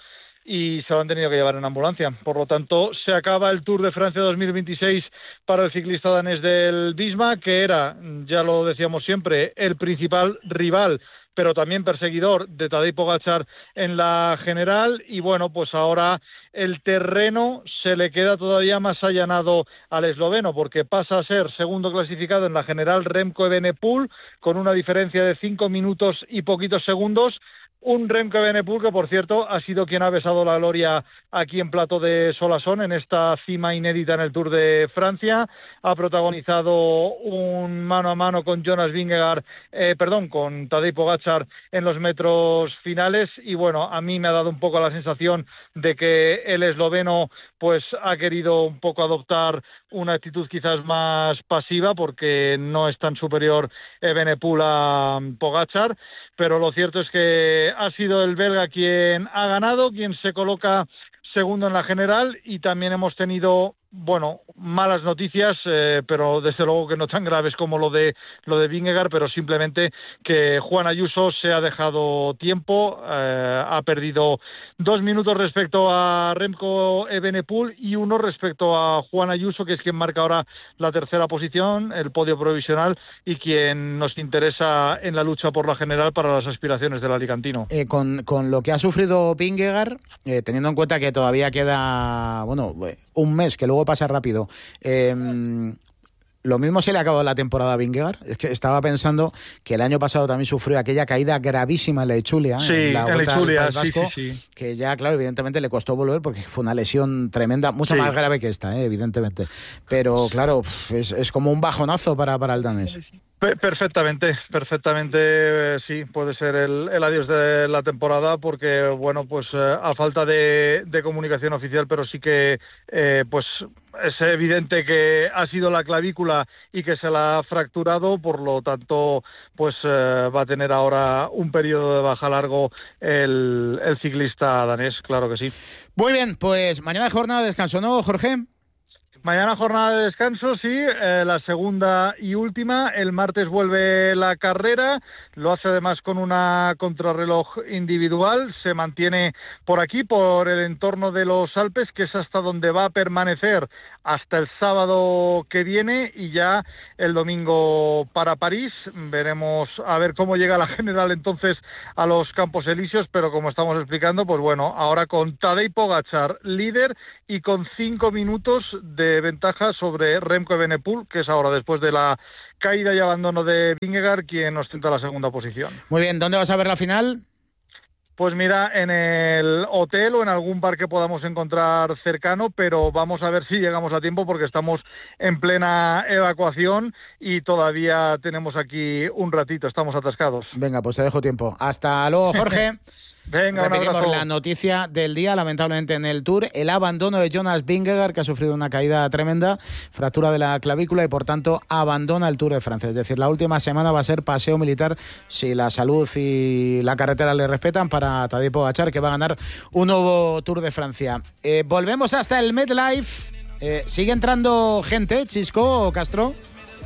y se lo han tenido que llevar en ambulancia. Por lo tanto, se acaba el Tour de Francia 2026 para el ciclista danés del Visma, que era, ya lo decíamos siempre, el principal rival pero también perseguidor de Tadej Pogačar en la general, y bueno, pues ahora el terreno se le queda todavía más allanado al esloveno, porque pasa a ser segundo clasificado en la general Remco Evenepoel, con una diferencia de 5 minutos y poquitos segundos. Un Remco Evenepoel que, por cierto, ha sido quien ha besado la gloria aquí en Plató de Solasson, en esta cima inédita en el Tour de Francia. Ha protagonizado un mano a mano con Jonas Vingegaard, con Tadej Pogačar en los metros finales. Y bueno, a mí me ha dado un poco la sensación de que el esloveno pues ha querido un poco adoptar una actitud quizás más pasiva, porque no es tan superior Evenepoel a Pogačar, pero lo cierto es que ha sido el belga quien ha ganado, quien se coloca segundo en la general, y también hemos tenido, bueno, malas noticias, pero desde luego que no tan graves como lo de Vingegaard, pero simplemente que Juan Ayuso se ha dejado tiempo, ha perdido 2 minutos respecto a Remco Evenepoel y 1 respecto a Juan Ayuso, que es quien marca ahora la tercera posición, el podio provisional, y quien nos interesa en la lucha por la general para las aspiraciones del alicantino. Con lo que ha sufrido Vingegaard, teniendo en cuenta que todavía queda, un mes, que luego pasa rápido. Lo mismo se le ha acabado la temporada a Vingegaard. Es que estaba pensando que el año pasado también sufrió aquella caída gravísima en la Ichulia, en la Vuelta al País Vasco, que ya, claro, evidentemente le costó volver porque fue una lesión tremenda, mucho más grave que esta, evidentemente. Pero, claro, es como un bajonazo para el danés. Perfectamente, sí, puede ser el adiós de la temporada, porque, bueno, pues a falta de comunicación oficial, pero sí que, pues es evidente que ha sido la clavícula y que se la ha fracturado, por lo tanto, pues va a tener ahora un periodo de baja largo el ciclista danés, claro que sí. Muy bien, pues mañana jornada de descanso, ¿no, Jorge? Mañana jornada de descanso, sí, la segunda y última. El martes vuelve la carrera, lo hace además con una contrarreloj individual, se mantiene por aquí, por el entorno de los Alpes, que es hasta donde va a permanecer hasta el sábado que viene, y ya el domingo para París. Veremos a ver cómo llega la general entonces a los Campos Elíseos, pero como estamos explicando, pues bueno, ahora con Tadej Pogačar líder y con 5 minutos de ventaja sobre Remco Evenepoel, que es ahora, después de la caída y abandono de Vingegaard, quien ostenta la segunda posición. Muy bien, ¿dónde vas a ver la final? Pues mira, en el hotel o en algún bar que podamos encontrar cercano, pero vamos a ver si llegamos a tiempo, porque estamos en plena evacuación y todavía tenemos aquí un ratito, estamos atascados. Venga, pues te dejo tiempo. Hasta luego, Jorge. Venga, repetimos la noticia del día, lamentablemente en el Tour, el abandono de Jonas Vingegaard, que ha sufrido una caída tremenda, fractura de la clavícula, y por tanto abandona el Tour de Francia. Es decir, la última semana va a ser paseo militar, si la salud y la carretera le respetan, para Tadej Pogačar, que va a ganar un nuevo Tour de Francia. Volvemos hasta el MetLife. Sigue entrando gente, Chisco o Castro.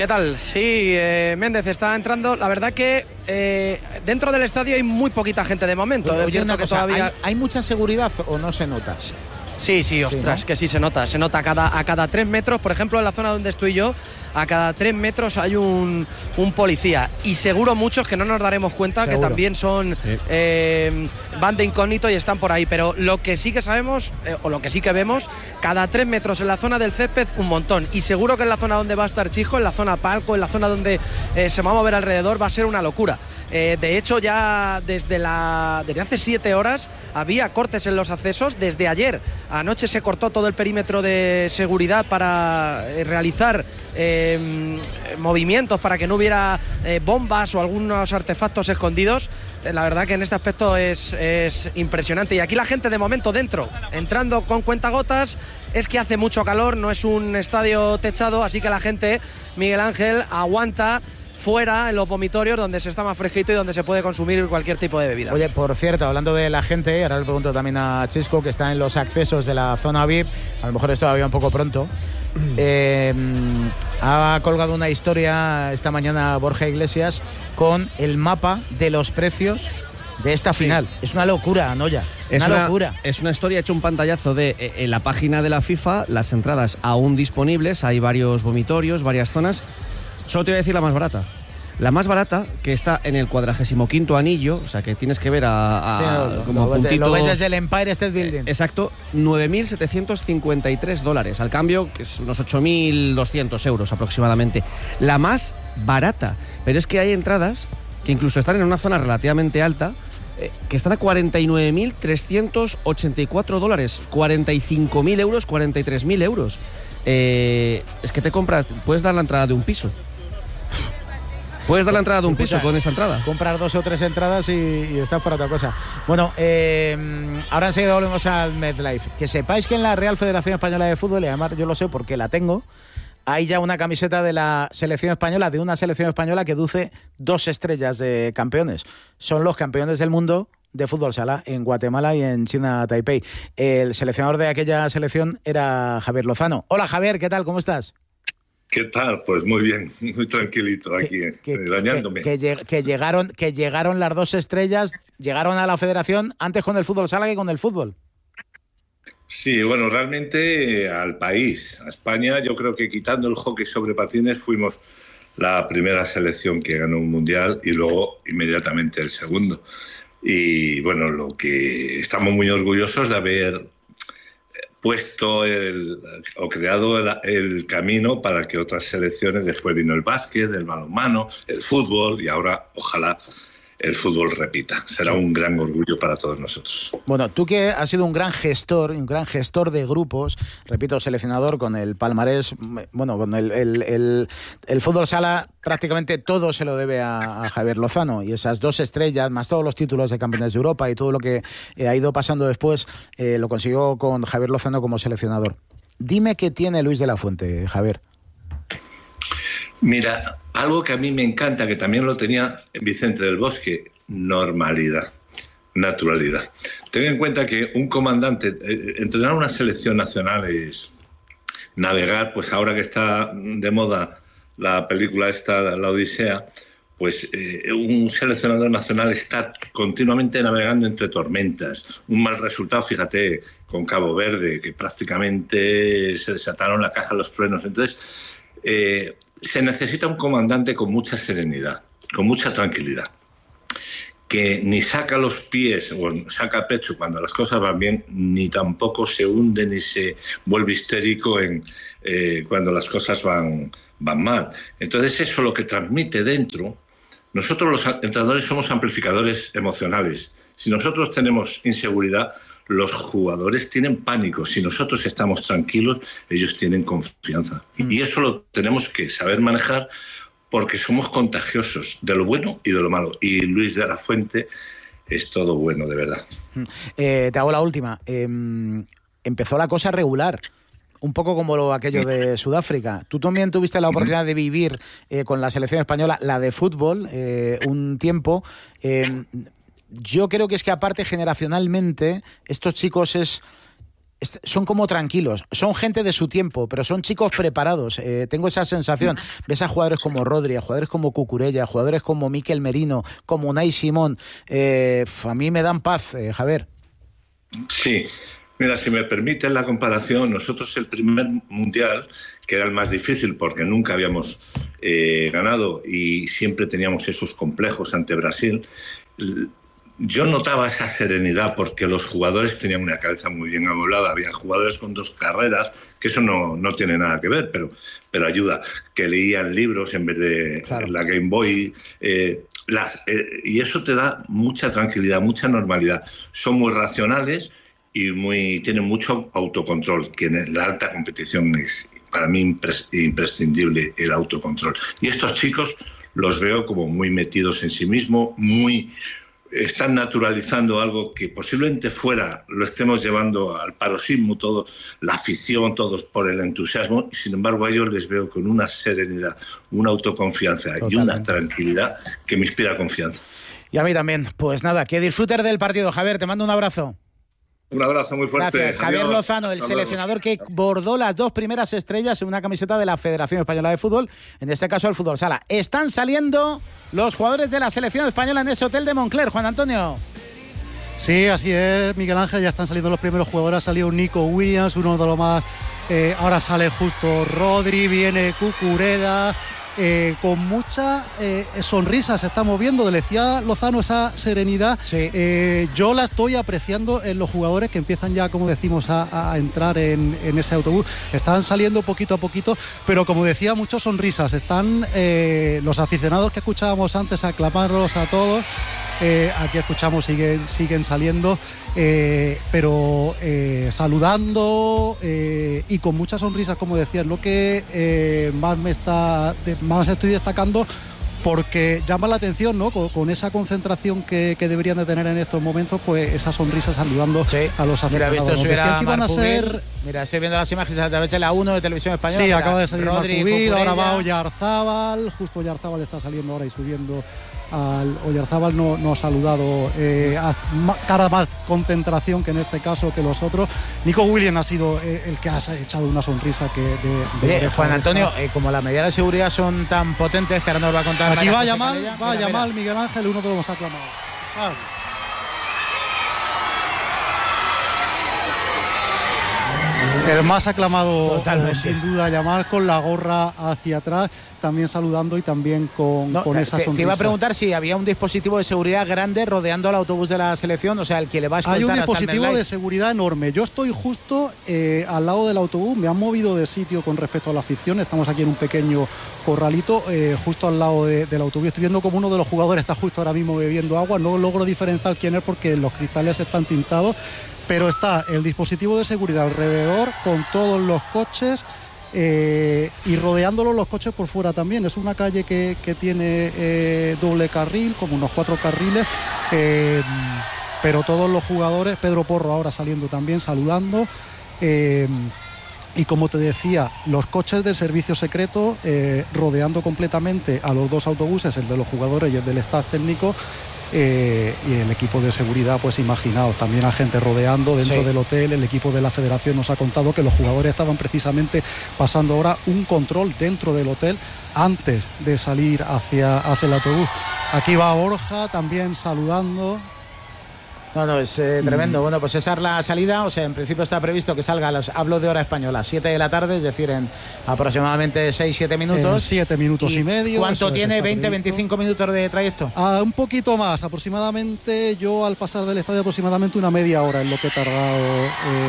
¿Qué tal? Sí, Méndez está entrando. La verdad que dentro del estadio hay muy poquita gente de momento. Oye, una cosa, todavía... ¿hay mucha seguridad o no se nota? Sí, ostras, sí, ¿no? Que sí se nota a cada 3 metros, por ejemplo, en la zona donde estoy yo, a cada 3 metros hay un policía, y seguro muchos que no nos daremos cuenta, seguro, que también son van de incógnito y están por ahí, pero lo que sí que sabemos, o lo que sí que vemos, cada 3 metros en la zona del césped un montón, y seguro que en la zona donde va a estar Chico, en la zona palco, en la zona donde se va a mover alrededor, va a ser una locura. De hecho, ya desde hace 7 horas había cortes en los accesos. Desde ayer anoche se cortó todo el perímetro de seguridad para realizar movimientos, para que no hubiera bombas o algunos artefactos escondidos. La verdad que en este aspecto es impresionante. Y aquí la gente de momento dentro, entrando con cuentagotas. Es que hace mucho calor, no es un estadio techado, así que la gente, Miguel Ángel, aguanta fuera en los vomitorios, donde se está más fresquito y donde se puede consumir cualquier tipo de bebida. Oye, por cierto, hablando de la gente, ahora le pregunto también a Chisco, que está en los accesos de la zona VIP, a lo mejor es todavía un poco pronto. Ha colgado una historia esta mañana Borja Iglesias con el mapa de los precios de esta final. Sí. Es una locura, Noya. Es una locura. Es una historia, he hecho un pantallazo de en la página de la FIFA, las entradas aún disponibles, hay varios vomitorios, varias zonas. Solo te voy a decir la más barata. La más barata, que está en el 45º anillo, o sea que tienes que ver como puntito. Lo ves desde el Empire State Building. Exacto, $9.753 al cambio, que es unos 8.200 euros aproximadamente. La más barata, pero es que hay entradas que incluso están en una zona relativamente alta, que están a $49.384, $45.000 euros, $43.000 euros. Es que te compras, puedes dar la entrada de un piso. Puedes dar la entrada de un piso con esa entrada. Comprar 2 o 3 entradas y estás para otra cosa. Bueno, ahora enseguida volvemos al MetLife. Que sepáis que en la Real Federación Española de Fútbol, y además yo lo sé porque la tengo, hay ya una camiseta de la selección española, de una selección española que luce 2 estrellas de campeones. Son los campeones del mundo de fútbol sala en Guatemala y en China Taipei. El seleccionador de aquella selección era Javier Lozano. Hola Javier, ¿qué tal? ¿Cómo estás? ¿Qué tal? Pues muy bien, muy tranquilito aquí, dañándome. Que llegaron las 2 estrellas, llegaron a la federación antes con el fútbol sala que con el fútbol. Sí, bueno, realmente al país, a España, yo creo que quitando el hockey sobre patines fuimos la primera selección que ganó un mundial y luego inmediatamente el segundo. Y bueno, lo que estamos muy orgullosos de haber puesto o creado el camino para que otras selecciones, después vino el básquet, el balonmano, el fútbol y ahora ojalá el fútbol repita. Será un gran orgullo para todos nosotros. Bueno, tú que has sido un gran gestor de grupos, repito, seleccionador con el palmarés, bueno, con el fútbol sala prácticamente todo se lo debe a Javier Lozano, y esas 2 estrellas, más todos los títulos de campeones de Europa y todo lo que ha ido pasando después, lo consiguió con Javier Lozano como seleccionador. Dime qué tiene Luis de la Fuente, Javier. Mira, algo que a mí me encanta, que también lo tenía Vicente del Bosque: normalidad, naturalidad. Ten en cuenta que un comandante, entrenar una selección nacional es navegar, pues ahora que está de moda la película esta, La Odisea, pues un seleccionador nacional está continuamente navegando entre tormentas. Un mal resultado, fíjate, con Cabo Verde, que prácticamente se desataron la caja de los truenos. Entonces, se necesita un comandante con mucha serenidad, con mucha tranquilidad, que ni saca los pies o saca pecho cuando las cosas van bien, ni tampoco se hunde ni se vuelve histérico cuando las cosas van mal. Entonces eso lo que transmite dentro. Nosotros los entrenadores somos amplificadores emocionales. Si nosotros tenemos inseguridad, los jugadores tienen pánico. Si nosotros estamos tranquilos, ellos tienen confianza. Y eso lo tenemos que saber manejar, porque somos contagiosos de lo bueno y de lo malo. Y Luis de la Fuente es todo bueno, de verdad. Te hago la última. Empezó la cosa regular, un poco como aquello de Sudáfrica. Tú también tuviste la oportunidad de vivir con la selección española, la de fútbol, un tiempo. Yo creo que es que aparte generacionalmente estos chicos son como tranquilos, son gente de su tiempo, pero son chicos preparados. Tengo esa sensación. Ves a jugadores como Rodri, a jugadores como Cucurella, a jugadores como Mikel Merino, como Unai Simón. A mí me dan paz, Javier. Sí. Mira, si me permiten la comparación, nosotros el primer mundial, que era el más difícil porque nunca habíamos ganado y siempre teníamos esos complejos ante Brasil, yo notaba esa serenidad porque los jugadores tenían una cabeza muy bien amoblada. Había jugadores con 2 carreras, que eso no tiene nada que ver, pero ayuda, que leían libros en vez de la Game Boy. Y eso te da mucha tranquilidad, mucha normalidad. Son muy racionales y tienen mucho autocontrol, que en la alta competición es para mí imprescindible el autocontrol. Y estos chicos los veo como muy metidos en sí mismos, están naturalizando algo que posiblemente fuera lo estemos llevando al paroxismo, todo, la afición, todos por el entusiasmo, y sin embargo a ellos les veo con una serenidad, una autoconfianza y una tranquilidad que me inspira confianza. Y a mí también. Pues nada, que disfrutes del partido, Javier, te mando un abrazo. Un abrazo muy fuerte. Gracias. Javier Adiós. Lozano, el seleccionador que bordó las 2 primeras estrellas en una camiseta de la Federación Española de Fútbol, en este caso el Fútbol Sala. Están saliendo los jugadores de la selección española en ese hotel de Moncler, Juan Antonio. Sí, así es, Miguel Ángel, ya están saliendo los primeros jugadores. Ha salido Nico Williams, uno de los más... ahora sale justo Rodri, viene Cucurella... con muchas sonrisas se está moviendo, decía Lozano, esa serenidad. Sí. Yo la estoy apreciando en los jugadores que empiezan ya, como decimos, a entrar en ese autobús. Están saliendo poquito a poquito, pero como decía, muchas sonrisas. Están los aficionados que escuchábamos antes aclamarlos a todos. Aquí escuchamos, siguen saliendo, pero saludando y con muchas sonrisas, como decía, es lo que más estoy destacando, porque llama la atención, ¿no? Con esa concentración que deberían de tener en estos momentos, pues esa sonrisa saludando a los aficionados. Mira, estoy viendo las imágenes a través de la 1 de Televisión Española. Sí, acaba de salir Rodri, Marcubil, ahora va Oyarzábal, justo Oyarzábal está saliendo ahora y subiendo. Oyarzábal no ha saludado, cara más concentración que en este caso que los otros. Nico Williams ha sido el que ha echado una sonrisa que Juan Antonio, como las medidas de seguridad son tan potentes que ahora nos va a contar. Aquí va Yamal, Miguel Ángel, uno de los más aclamados. El más aclamado, sin duda, Yamal, con la gorra hacia atrás, también saludando y también con esa sonrisa. Te iba a preguntar si había un dispositivo de seguridad grande rodeando el autobús de la selección, o sea, el que le va a escoltar. Hay un dispositivo de seguridad enorme. Yo estoy justo al lado del autobús, me han movido de sitio con respecto a la afición, estamos aquí en un pequeño corralito, justo al lado del autobús. Estoy viendo como uno de los jugadores está justo ahora mismo bebiendo agua, no logro diferenciar quién es porque los cristales están tintados. Pero está el dispositivo de seguridad alrededor con todos los coches y rodeándolo los coches por fuera también. Es una calle que tiene doble carril, como unos 4 carriles, pero todos los jugadores, Pedro Porro ahora saliendo también, saludando. Y como te decía, los coches del servicio secreto rodeando completamente a los 2 autobuses, el de los jugadores y el del staff técnico. Y el equipo de seguridad, pues imaginaos, también a gente rodeando dentro del hotel. El equipo de la federación nos ha contado que los jugadores estaban precisamente pasando ahora un control dentro del hotel antes de salir hacia el autobús. Aquí va Borja también saludando. No, es tremendo. Bueno, pues esa es la salida. O sea, en principio está previsto que salga, hablo de hora española, 7 de la tarde, es decir, en aproximadamente 6-7 minutos. 7 minutos y medio. ¿Cuánto tiene? ¿20-25 minutos de trayecto? Un poquito más, aproximadamente. Yo al pasar del estadio aproximadamente una media hora es lo que he tardado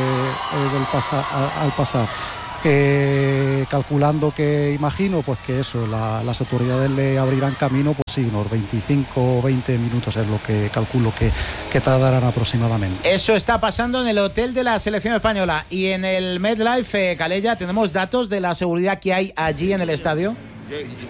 al pasar. Calculando que imagino pues que eso, las autoridades le abrirán camino, pues sí, unos 25 o 20 minutos es lo que calculo que tardarán aproximadamente. Eso está pasando en el hotel de la selección española. Y en el MetLife, Calella, ¿tenemos datos de la seguridad que hay allí en el estadio?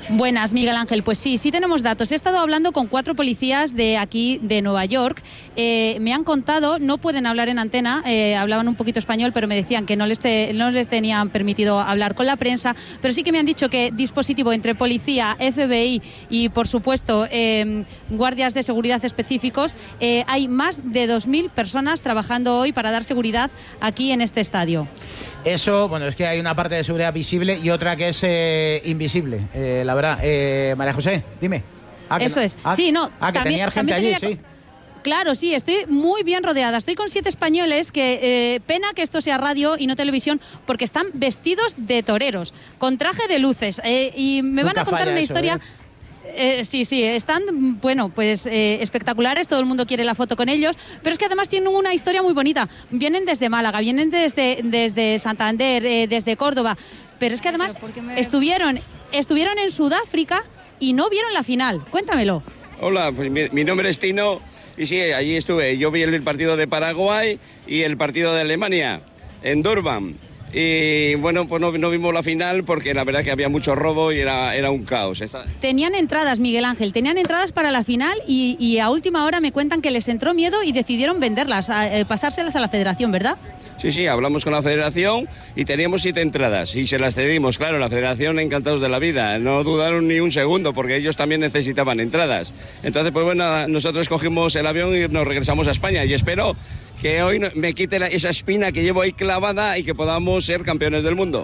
Buenas, Miguel Ángel. Pues sí tenemos datos. He estado hablando con 4 policías de aquí, de Nueva York. Me han contado, no pueden hablar en antena, hablaban un poquito español, pero me decían que no les tenían permitido hablar con la prensa, pero sí que me han dicho que dispositivo entre policía, FBI y, por supuesto, guardias de seguridad específicos, hay más de 2.000 personas trabajando hoy para dar seguridad aquí en este estadio. Eso, bueno, es que hay una parte de seguridad visible y otra que es invisible, la verdad. María José, dime. Eso es. Sí, no. Que tenía gente allí, sí. Claro, sí, estoy muy bien rodeada. Estoy con 7 españoles que, pena que esto sea radio y no televisión, porque están vestidos de toreros, con traje de luces, y me van a contar una historia... Sí, están, bueno, pues espectaculares, todo el mundo quiere la foto con ellos, pero es que además tienen una historia muy bonita. Vienen desde Málaga, vienen desde Santander, desde Córdoba, pero es que además estuvieron en Sudáfrica y no vieron la final. Cuéntamelo. Hola, pues mi nombre es Tino y sí, allí estuve. Yo vi el partido de Paraguay y el partido de Alemania en Durban. Y bueno, pues no vimos la final porque la verdad que había mucho robo y era un caos. Tenían entradas, Miguel Ángel, tenían entradas para la final y a última hora me cuentan que les entró miedo y decidieron venderlas, pasárselas a la federación, ¿verdad? Sí, hablamos con la federación y teníamos 7 entradas y se las cedimos. Claro, la federación encantados de la vida, no dudaron ni un segundo porque ellos también necesitaban entradas. Entonces, pues bueno, nosotros cogimos el avión y nos regresamos a España y espero que hoy me quite esa espina que llevo ahí clavada y que podamos ser campeones del mundo.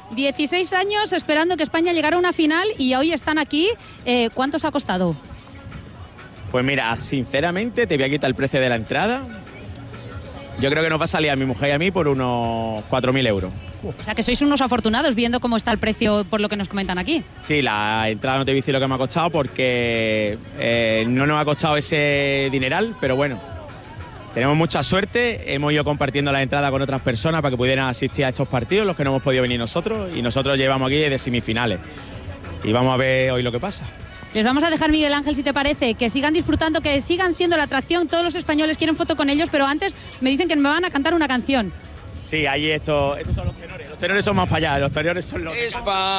16 años esperando que España llegara a una final y hoy están aquí. ¿Cuánto os ha costado? Pues mira, sinceramente te voy a quitar el precio de la entrada. Yo creo que nos va a salir a mi mujer y a mí por unos 4.000 euros. O sea que sois unos afortunados viendo cómo está el precio por lo que nos comentan aquí. Sí, la entrada no te voy a decir lo que me ha costado porque no nos ha costado ese dineral, pero bueno. Tenemos mucha suerte, hemos ido compartiendo la entrada con otras personas para que pudieran asistir a estos partidos, los que no hemos podido venir nosotros, y nosotros llevamos aquí de semifinales. Y vamos a ver hoy lo que pasa. Les vamos a dejar, Miguel Ángel, si te parece, que sigan disfrutando, que sigan siendo la atracción. Todos los españoles quieren foto con ellos, pero antes me dicen que me van a cantar una canción. Sí, ahí estos son los tenores. Los tenores son más para allá, los tenores son los...